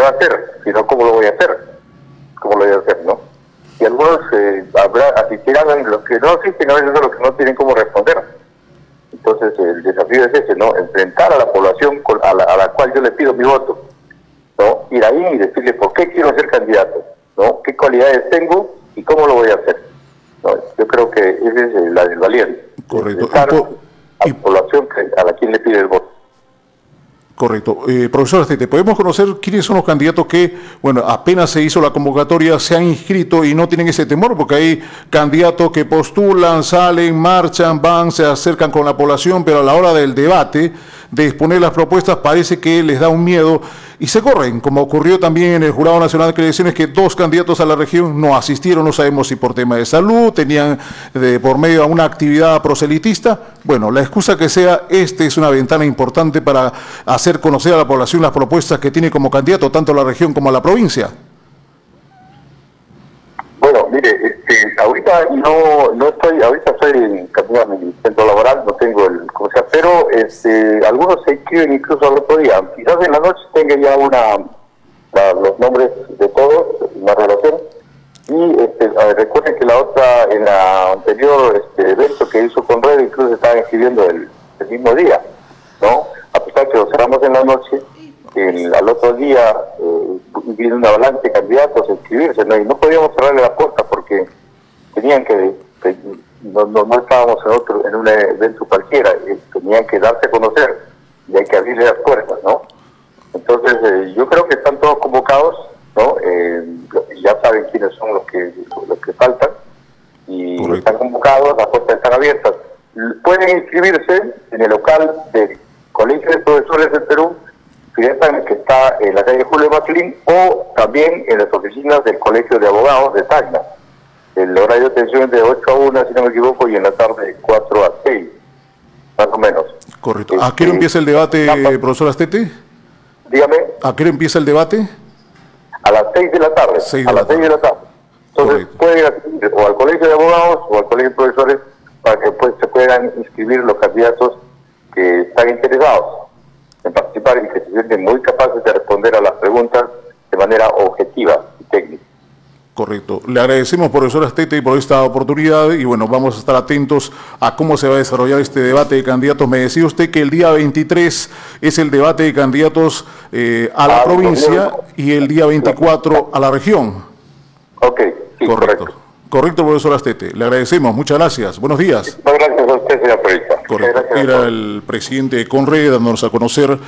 va a hacer, sino cómo lo voy a hacer, ¿no? Y algunos asistirán, los que no asisten a veces son los que no tienen cómo responder. Entonces el desafío es ese, ¿no? Enfrentar a la población a la cual yo le pido mi voto, ¿no? Ir ahí y decirle por qué quiero ser candidato, ¿no? Qué cualidades tengo y cómo lo voy a hacer, ¿no? Yo creo que ese es la del valiente. Correcto. A la población a la quien le pide el voto. Correcto. Profesor Astete, ¿podemos conocer quiénes son los candidatos que, bueno, apenas se hizo la convocatoria, se han inscrito y no tienen ese temor? Porque hay candidatos que postulan, salen, marchan, van, se acercan con la población, pero a la hora del debate, de exponer las propuestas, parece que les da un miedo y se corren, como ocurrió también en el Jurado Nacional de Elecciones, que 2 candidatos a la región no asistieron, no sabemos si por tema de salud, tenían por medio a una actividad proselitista. Bueno, la excusa que sea, es una ventana importante para hacer conocer a la población las propuestas que tiene como candidato, tanto a la región como a la provincia. Bueno, mire, ahorita ahorita estoy en camino a mi centro laboral, no tengo pero algunos se inscriben incluso al otro día. Quizás en la noche tenga ya los nombres de todos, una relación. Y recuerden que en la anterior evento que hizo con Red, incluso estaban inscribiendo el mismo día, ¿no? A pesar que lo cerramos en la noche, al otro día vino una avalancha de candidatos a inscribirse, ¿no? Y no podíamos cerrarle la puerta porque tenían no estábamos en un evento cualquiera, tenían que darse a conocer y hay que abrirle las puertas, ¿no? Entonces yo creo que están todos convocados, ¿no? Ya saben quiénes son los que faltan y Correcto. Están convocados, las puertas están abiertas. Pueden inscribirse en el local del Colegio de Profesores del Perú, que está en la calle Julio Maclín, o también en las oficinas del Colegio de Abogados de Tacna. El horario de atención es de 8 a 1, si no me equivoco, y en la tarde de 4 a 6, más o menos. Correcto. ¿A qué hora empieza el debate, profesor Astete? Dígame. ¿A qué hora empieza el debate? A las 6 de la tarde. 6 de la tarde. Entonces pueden ir o al Colegio de Abogados o al Colegio de Profesores para que se puedan inscribir los candidatos que están interesados en participar y que se sienten muy capaces de responder a las preguntas de manera objetiva y técnica. Correcto. Le agradecemos, profesor Astete, por esta oportunidad y bueno, vamos a estar atentos a cómo se va a desarrollar este debate de candidatos. Me decía usted que el día 23 es el debate de candidatos a la provincia y el día 24 a la región. Ok, sí, correcto. Correcto, profesor Astete. Le agradecemos. Muchas gracias. Buenos días. Muchas gracias a usted, señor periodista. Correcto. Era el presidente de Conred dándonos a conocer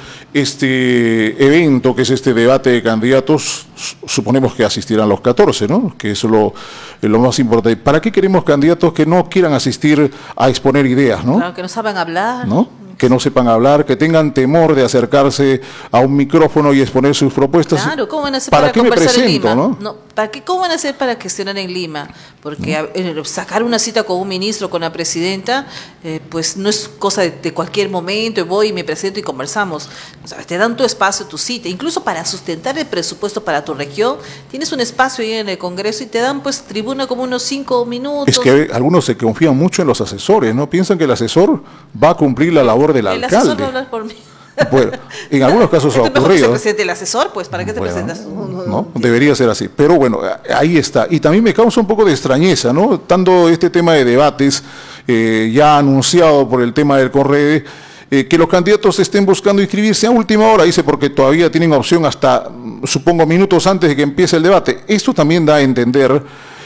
este evento, que es este debate de candidatos. Suponemos que asistirán los 14, ¿no? Que eso es lo más importante. ¿Para qué queremos candidatos que no quieran asistir a exponer ideas, no? Claro, que no saben hablar. ¿No? Que no sepan hablar, que tengan temor de acercarse a un micrófono y exponer sus propuestas. Claro, ¿cómo van a hacer ¿Para qué me conversar presento, en Lima? no? ¿Cómo van a hacer para gestionar en Lima? Porque sacar una cita con un ministro, con la presidenta, pues no es cosa de cualquier momento, voy y me presento y conversamos. O sea, te dan tu espacio, tu cita, incluso para sustentar el presupuesto para tu región, tienes un espacio ahí en el Congreso y te dan pues tribuna como unos 5 minutos. Es que algunos se confían mucho en los asesores, ¿no? Piensan que el asesor va a cumplir la labor del alcalde. El asesor va a hablar por mí. Bueno, en algunos casos ha ocurrido. ¿Que se presente el asesor? Pues, ¿para qué te presentas tú? No, debería ser así. Pero bueno, ahí está. Y también me causa un poco de extrañeza, ¿no? Tanto este tema de debates, ya anunciado por el tema del Conrede, que los candidatos estén buscando inscribirse a última hora, dice, porque todavía tienen opción hasta, supongo, minutos antes de que empiece el debate. Esto también da a entender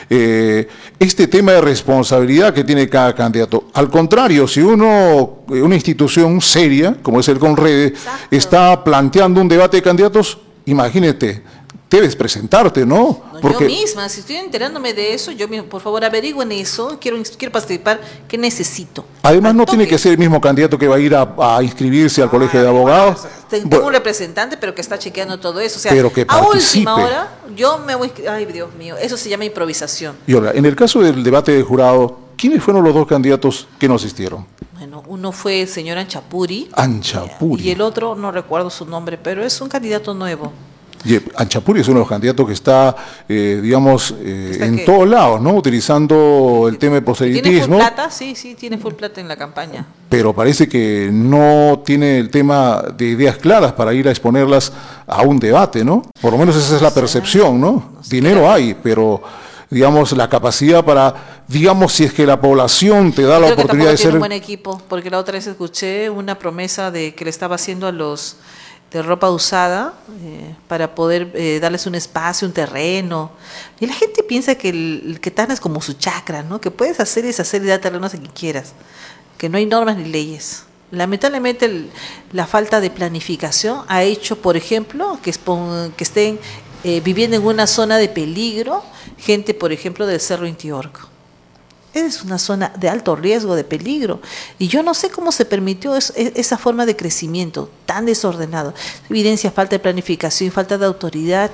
este tema de responsabilidad que tiene cada candidato. Al contrario, si una institución seria, como es el Conrede, está planteando un debate de candidatos, imagínate, debes presentarte, ¿no? Porque yo misma, si estoy enterándome de eso, yo mismo, por favor, averigüen eso, quiero participar, ¿qué necesito? Además, no tiene que ser el mismo candidato que va a ir a inscribirse al colegio de abogados. Tengo un representante, pero que está chequeando todo eso. O sea, pero que a última hora, yo me voy... Ay, Dios mío, eso se llama improvisación. Y ahora, en el caso del debate del jurado, ¿quiénes fueron los 2 candidatos que no asistieron? Bueno, uno fue el señor Anchapuri. Anchapuri. Y el otro, no recuerdo su nombre, pero es un candidato nuevo. Anchapuri es uno de los candidatos que está, digamos, en todos lados, ¿no? Utilizando el tema de proselitismo. ¿Tiene full plata? Sí, tiene full plata en la campaña. pero parece que no tiene el tema de ideas claras para ir a exponerlas a un debate, ¿no? Por lo menos esa es la percepción, ¿no? Dinero hay, pero digamos la capacidad para, digamos, si es que la población te da la oportunidad de ser... Tiene un buen equipo, porque la otra vez escuché una promesa de que le estaba haciendo a los de ropa usada para poder darles un espacio, un terreno. Y la gente piensa que el Ketana es como su chacra, ¿no? Que puedes hacer y deshacer y dar terrenos a quien quieras, que no hay normas ni leyes. Lamentablemente la falta de planificación ha hecho, por ejemplo, que estén viviendo en una zona de peligro gente, por ejemplo, del Cerro Intiorco. Es una zona de alto riesgo, de peligro. Y yo no sé cómo se permitió esa forma de crecimiento tan desordenado. Evidencia falta de planificación, falta de autoridad.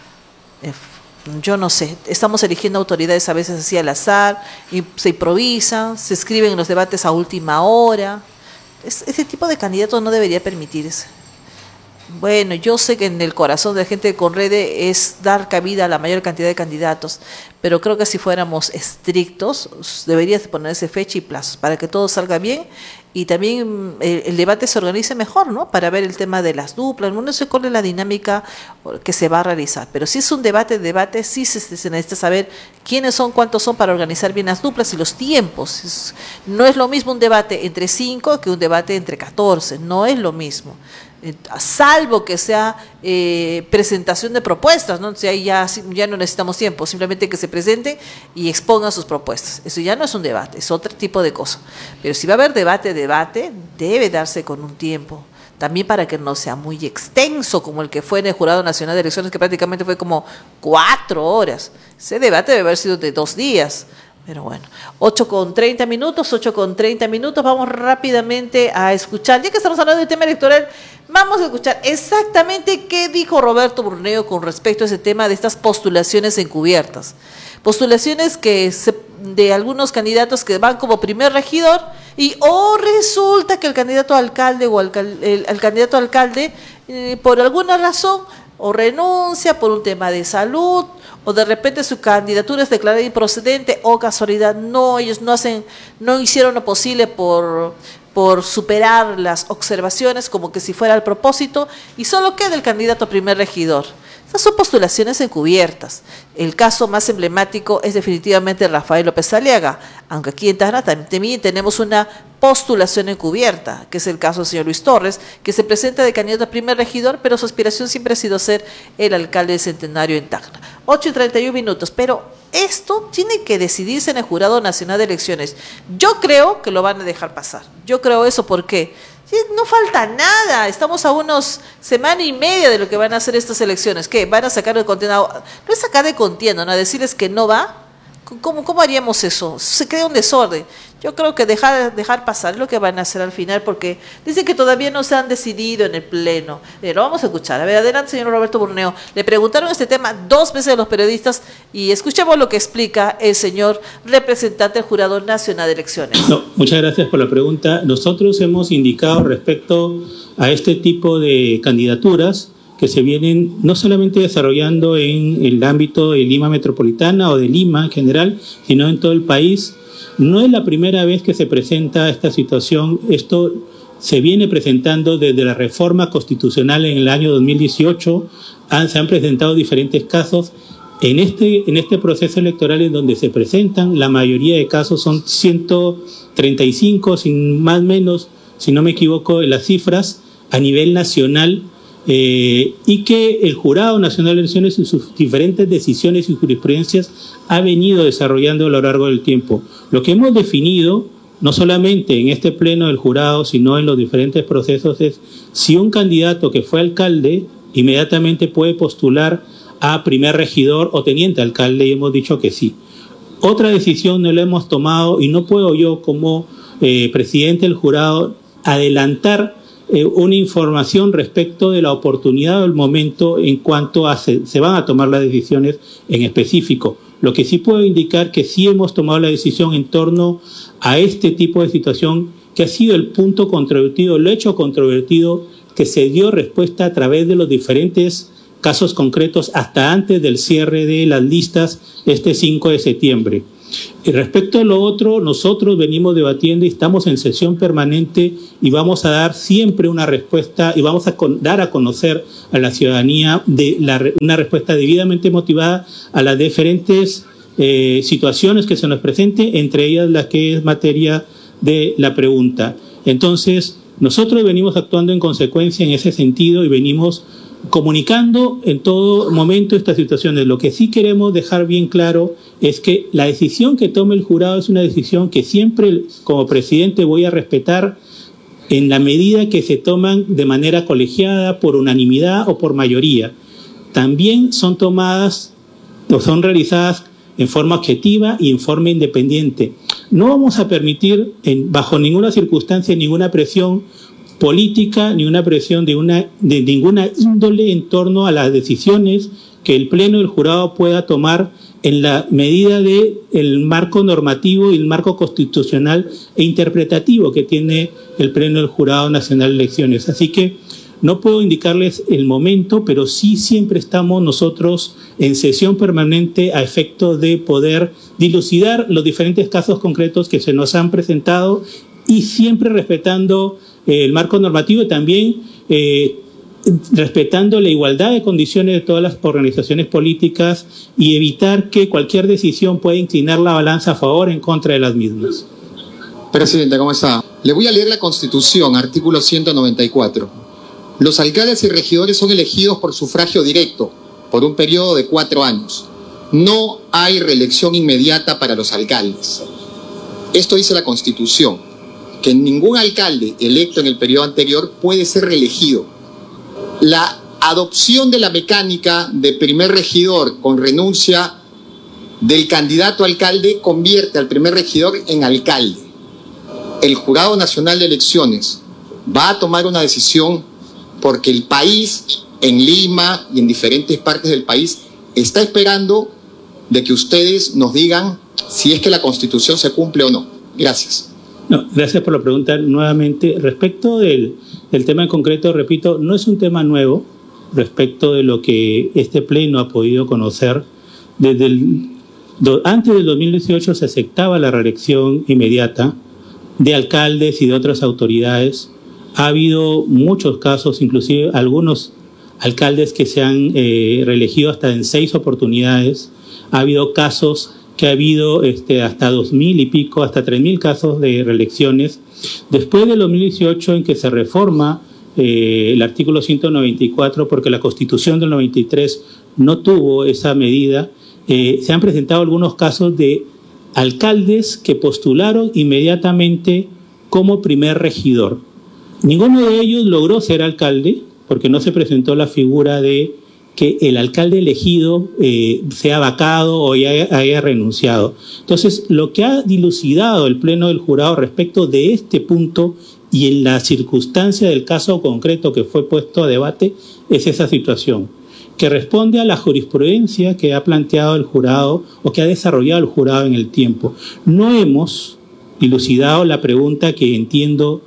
Yo no sé. Estamos eligiendo autoridades a veces así al azar, y se improvisan, se escriben en los debates a última hora. Ese tipo de candidatos no debería permitirse. Bueno, yo sé que en el corazón de la gente de Conrede es dar cabida a la mayor cantidad de candidatos, pero creo que si fuéramos estrictos, debería ponerse fecha y plazos para que todo salga bien y también el debate se organice mejor, ¿no? Para ver el tema de las duplas, no sé cuál es la dinámica que se va a realizar, pero si es un debate, sí se necesita saber quiénes son, cuántos son para organizar bien las duplas y los tiempos. No es lo mismo un debate entre 5 que un debate entre 14, no es lo mismo. Salvo que sea presentación de propuestas, ¿no? O sea, ya no necesitamos tiempo, simplemente que se presenten y expongan sus propuestas. Eso ya no es un debate, es otro tipo de cosa. Pero si va a haber debate, debe darse con un tiempo. También para que no sea muy extenso como el que fue en el Jurado Nacional de Elecciones, que prácticamente fue como 4 horas. Ese debate debe haber sido de 2 días. Pero bueno, 8:30 minutos, vamos rápidamente a escuchar, ya que estamos hablando del tema electoral, vamos a escuchar exactamente qué dijo Roberto Burneo con respecto a ese tema de estas postulaciones encubiertas. Postulaciones de algunos candidatos que van como primer regidor y resulta que el candidato a alcalde o el candidato a alcalde por alguna razón o renuncia por un tema de salud, o de repente su candidatura es declarada improcedente, o casualidad, ellos no hicieron lo posible por superar las observaciones, como que si fuera el propósito, y solo queda el candidato a primer regidor. Estas son postulaciones encubiertas. El caso más emblemático es definitivamente Rafael López Aliaga, aunque aquí en Tacna también tenemos una postulación encubierta, que es el caso del señor Luis Torres, que se presenta de candidato a primer regidor, pero su aspiración siempre ha sido ser el alcalde de Centenario en Tacna. 8:31 minutos, pero esto tiene que decidirse en el Jurado Nacional de Elecciones. Yo creo que lo van a dejar pasar. Yo creo eso, ¿por qué? No falta nada, estamos a unos semana y media de lo que van a hacer estas elecciones. ¿Qué? ¿Van a sacar de contienda? No es sacar de contienda, ¿no? A decirles que no va. ¿Cómo haríamos eso? Se crea un desorden. Yo creo que dejar pasar lo que van a hacer al final, porque dicen que todavía no se han decidido en el Pleno. Lo vamos a escuchar. A ver, adelante, señor Roberto Burneo. Le preguntaron este tema 2 veces a los periodistas y escuchemos lo que explica el señor representante del Jurado Nacional de Elecciones. Muchas gracias por la pregunta. Nosotros hemos indicado respecto a este tipo de candidaturas que se vienen no solamente desarrollando en el ámbito de Lima Metropolitana o de Lima en general, sino en todo el país. No es la primera vez que se presenta esta situación. Esto se viene presentando desde la reforma constitucional en el año 2018. Se han presentado diferentes casos. En este proceso electoral en donde se presentan, la mayoría de casos son 135, sin más o menos, si no me equivoco, en las cifras a nivel nacional. Y que el Jurado Nacional de Elecciones en sus diferentes decisiones y jurisprudencias ha venido desarrollando a lo largo del tiempo. Lo que hemos definido, no solamente en este pleno del jurado, sino en los diferentes procesos, es si un candidato que fue alcalde inmediatamente puede postular a primer regidor o teniente alcalde, y hemos dicho que sí. Otra decisión no la hemos tomado y no puedo yo como presidente del jurado adelantar una información respecto de la oportunidad o el momento en cuanto a se van a tomar las decisiones en específico. Lo que sí puedo indicar que sí hemos tomado la decisión en torno a este tipo de situación que ha sido el punto controvertido, el hecho controvertido que se dio respuesta a través de los diferentes casos concretos hasta antes del cierre de las listas este 5 de septiembre. Y respecto a lo otro, nosotros venimos debatiendo y estamos en sesión permanente y vamos a dar siempre una respuesta y vamos a dar a conocer a la ciudadanía una respuesta debidamente motivada a las diferentes situaciones que se nos presenten, entre ellas la que es materia de la pregunta. Entonces, nosotros venimos actuando en consecuencia en ese sentido y venimos comunicando en todo momento estas situaciones. Lo que sí queremos dejar bien claro es que la decisión que tome el jurado es una decisión que siempre como presidente voy a respetar en la medida que se toman de manera colegiada, por unanimidad o por mayoría. También son tomadas o son realizadas en forma objetiva y en forma independiente. No vamos a permitir bajo ninguna circunstancia ninguna presión política ni una presión de ninguna índole en torno a las decisiones que el Pleno del Jurado pueda tomar en la medida del marco normativo y el marco constitucional e interpretativo que tiene el Pleno del Jurado Nacional de Elecciones. Así que no puedo indicarles el momento, pero sí siempre estamos nosotros en sesión permanente a efecto de poder dilucidar los diferentes casos concretos que se nos han presentado y siempre respetando el marco normativo y también respetando la igualdad de condiciones de todas las organizaciones políticas y evitar que cualquier decisión pueda inclinar la balanza a favor o en contra de las mismas. Presidenta, ¿cómo está? Le voy a leer la Constitución, artículo 194. Los alcaldes y regidores son elegidos por sufragio directo, por un periodo de 4 años. No hay reelección inmediata para los alcaldes. Esto dice la Constitución, que ningún alcalde electo en el periodo anterior puede ser reelegido. La adopción de la mecánica de primer regidor con renuncia del candidato alcalde convierte al primer regidor en alcalde. El Jurado Nacional de Elecciones va a tomar una decisión porque el país, en Lima y en diferentes partes del país, está esperando de que ustedes nos digan si es que la Constitución se cumple o no. Gracias. No, gracias por la pregunta. Nuevamente, respecto del tema en concreto, repito, no es un tema nuevo respecto de lo que este Pleno ha podido conocer. Antes del 2018 se aceptaba la reelección inmediata de alcaldes y de otras autoridades. Ha habido muchos casos, inclusive algunos alcaldes que se han reelegido hasta en 6 oportunidades. Ha habido casos que ha habido hasta 2.000 y pico, hasta 3.000 casos de reelecciones. Después del 2018, en que se reforma el artículo 194, porque la Constitución del 93 no tuvo esa medida, se han presentado algunos casos de alcaldes que postularon inmediatamente como primer regidor. Ninguno de ellos logró ser alcalde porque no se presentó la figura de que el alcalde elegido sea vacado o haya renunciado. Entonces, lo que ha dilucidado el Pleno del Jurado respecto de este punto y en la circunstancia del caso concreto que fue puesto a debate es esa situación, que responde a la jurisprudencia que ha planteado el jurado o que ha desarrollado el jurado en el tiempo. No hemos dilucidado la pregunta que entiendo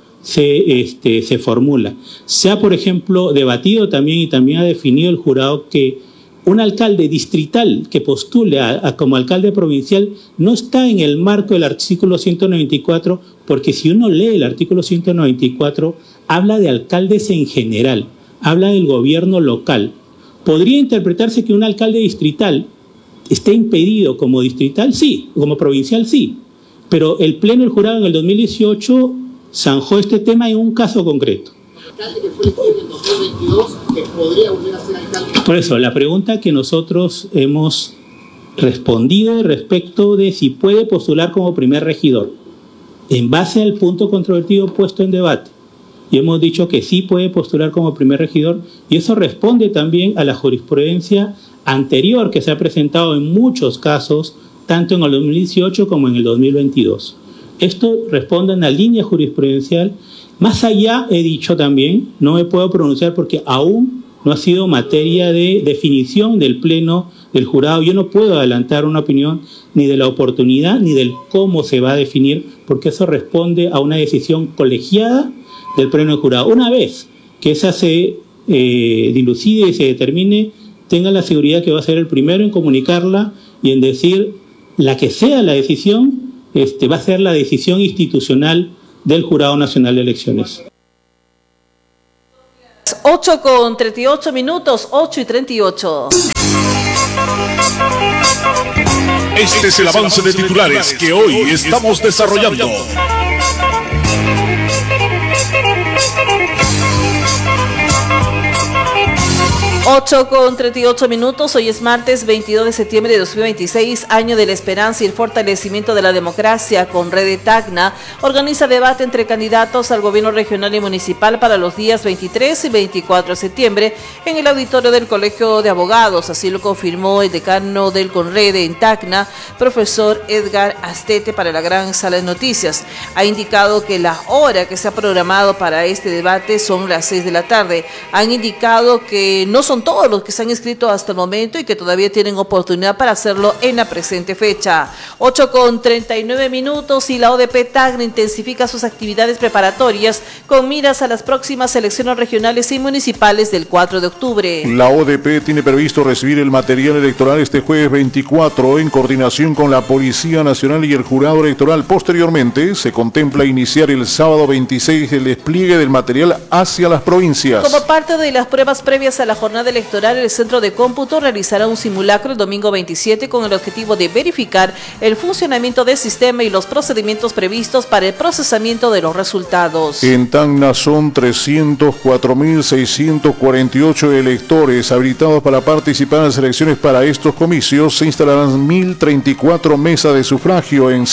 se formula. Se ha, por ejemplo, debatido también y también ha definido el jurado que un alcalde distrital que postule como alcalde provincial no está en el marco del artículo 194, porque si uno lee el artículo 194, habla de alcaldes en general, habla del gobierno local. ¿Podría interpretarse que un alcalde distrital esté impedido como distrital? Sí, como provincial sí, pero el Pleno del Jurado en el 2018 zanjó este tema en un caso concreto. Alcalde que fue elegido en 2022 que podría volver a ser alcalde. Por eso, la pregunta que nosotros hemos respondido respecto de si puede postular como primer regidor, en base al punto controvertido puesto en debate, y hemos dicho que sí puede postular como primer regidor, y eso responde también a la jurisprudencia anterior que se ha presentado en muchos casos, tanto en el 2018 como en el 2022. Esto responde a una línea jurisprudencial. Más allá, he dicho también, no me puedo pronunciar porque aún no ha sido materia de definición del Pleno del Jurado. Yo no puedo adelantar una opinión ni de la oportunidad ni del cómo se va a definir, porque eso responde a una decisión colegiada del Pleno del Jurado. Una vez que esa se dilucide y se determine, tenga la seguridad que va a ser el primero en comunicarla y en decir la que sea la decisión, va a ser la decisión institucional del Jurado Nacional de Elecciones. 8:38, 8:38. Este es el avance de titulares que hoy estamos desarrollando. 8:38, hoy es martes 22 de septiembre de 2026, año de la esperanza y el fortalecimiento de la democracia. Con Rede Tacna organiza debate entre candidatos al gobierno regional y municipal para los días 23 y 24 de septiembre en el auditorio del Colegio de Abogados. Así lo confirmó el decano del Conrede en Tacna, profesor Edgar Astete, para la gran sala de noticias. Ha indicado que la hora que se ha programado para este debate son las 6 de la tarde. Han indicado que no son todos los que se han inscrito hasta el momento y que todavía tienen oportunidad para hacerlo en la presente fecha. 8:39 y la ODP Tacna intensifica sus actividades preparatorias con miras a las próximas elecciones regionales y municipales del 4 de octubre. La ODP tiene previsto recibir el material electoral este jueves 24 en coordinación con la Policía Nacional y el Jurado Electoral. Posteriormente, se contempla iniciar el sábado 26 el despliegue del material hacia las provincias. Como parte de las pruebas previas a la jornada electoral, el Centro de Cómputo realizará un simulacro el domingo 27 con el objetivo de verificar el funcionamiento del sistema y los procedimientos previstos para el procesamiento de los resultados. En Tacna son 304.648 electores habilitados para participar en las elecciones. Para estos comicios se instalarán 1.034 mesas de sufragio en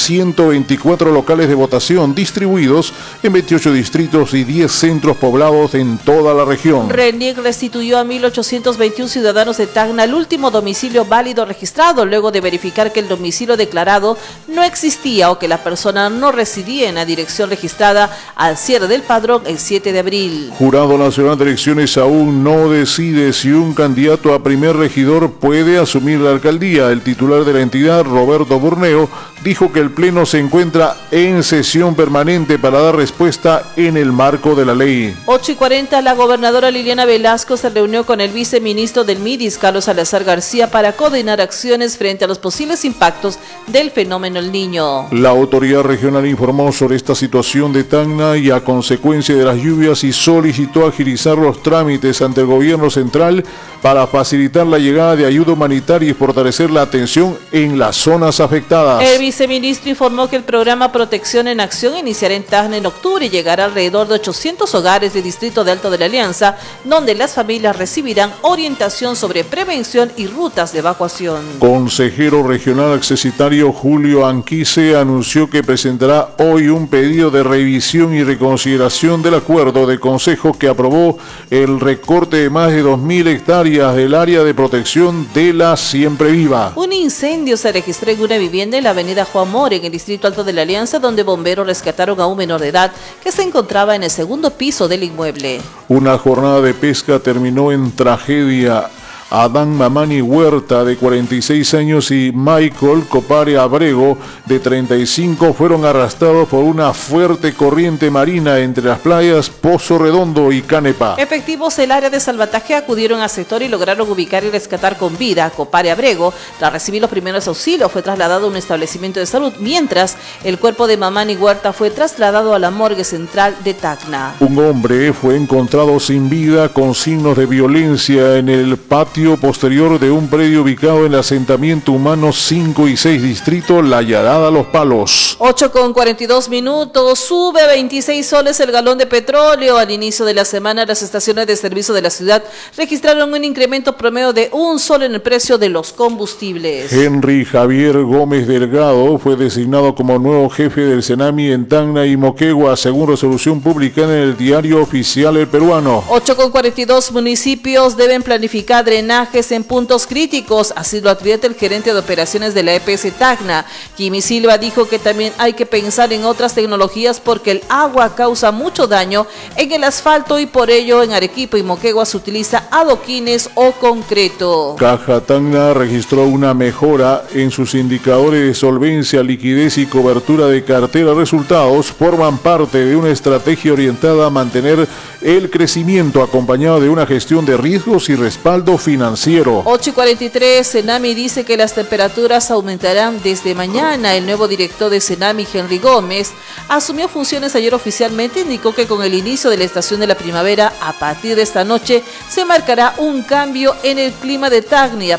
124 locales de votación distribuidos en 28 distritos y 10 centros poblados en toda la región. RENIEC restituyó a 1.821 ciudadanos de Tacna el último domicilio válido registrado luego de verificar que el domicilio declarado no existía o que la persona no residía en la dirección registrada al cierre del padrón el 7 de abril. Jurado Nacional de Elecciones aún no decide si un candidato a primer regidor puede asumir la alcaldía. El titular de la entidad, Roberto Burneo, dijo que el Pleno se encuentra en sesión permanente para dar respuesta en el marco de la ley. 8:40, la gobernadora Liliana Velasco se reunió con el viceministro del MIDIS, Carlos Salazar García, para coordinar acciones frente a los posibles impactos del fenómeno El Niño. La autoridad regional informó sobre esta situación de Tacna y a consecuencia de las lluvias y solicitó agilizar los trámites ante el gobierno central para facilitar la llegada de ayuda humanitaria y fortalecer la atención en las zonas afectadas. El viceministro informó que el programa Protección en Acción iniciará en Tacna en octubre y llegará alrededor de 800 hogares del distrito de Alto de la Alianza, donde las familias recibirán orientación sobre prevención y rutas de evacuación. Consejero regional accesitario Julio Anquise anunció que presentará hoy un pedido de revisión y reconsideración del acuerdo de consejo que aprobó el recorte de más de 2.000 hectáreas del área de protección de la Siempre Viva. Un incendio se registró en una vivienda en la avenida Juan More, en el distrito Alto de la Alianza, donde bomberos rescataron a un menor de edad que se encontraba en el segundo piso del inmueble. Una jornada de pesca terminó en tragedia. Adán Mamani Huerta, de 46 años, y Michael Copare Abrego, de 35, fueron arrastrados por una fuerte corriente marina entre las playas Pozo Redondo y Canepa. Efectivos del área de salvataje acudieron al sector y lograron ubicar y rescatar con vida a Copare Abrego. Tras recibir los primeros auxilios, fue trasladado a un establecimiento de salud, mientras el cuerpo de Mamani Huerta fue trasladado a la morgue central de Tacna. Un hombre fue encontrado sin vida con signos de violencia en el patio posterior de un predio ubicado en el asentamiento humano 5 y 6 distrito La Yarada Los Palos. 8:42, sube 26 soles el galón de petróleo. Al inicio de la semana, las estaciones de servicio de la ciudad registraron un incremento promedio de $1 en el precio de los combustibles. Henry Javier Gómez Delgado fue designado como nuevo jefe del Senami en Tacna y Moquegua, según resolución publicada en el Diario Oficial El Peruano. 8:42, municipios deben planificar drenajes en puntos críticos, así lo advierte el gerente de operaciones de la EPS Tacna. Jimmy Silva dijo que también hay que pensar en otras tecnologías porque el agua causa mucho daño en el asfalto y por ello en Arequipa y Moquegua se utiliza adoquines o concreto. Caja Tacna registró una mejora en sus indicadores de solvencia, liquidez y cobertura de cartera. Resultados forman parte de una estrategia orientada a mantener el crecimiento acompañado de una gestión de riesgos y respaldo financiero financiero. 8:43, Senami dice que las temperaturas aumentarán desde mañana. El nuevo director de Senami, Henry Gómez, asumió funciones ayer oficialmente. Indicó que con el inicio de la estación de la primavera, a partir de esta noche, se marcará un cambio en el clima de Tacna.